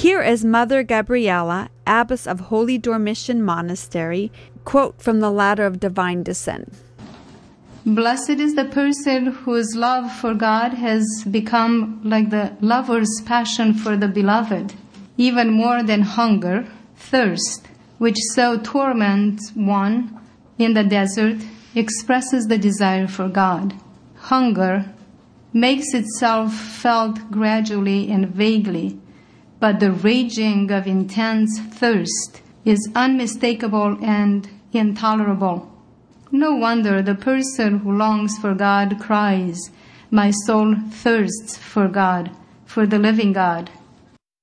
Here is Mother Gabriella, Abbess of Holy Dormition Monastery, quote from the Ladder of Divine Descent. Blessed is the person whose love for God has become like the lover's passion for the beloved, even more than hunger, thirst, which so torments one in the desert, expresses the desire for God. Hunger makes itself felt gradually and vaguely, but the raging of intense thirst is unmistakable and intolerable. No wonder the person who longs for God cries, "My soul thirsts for God, for the living God."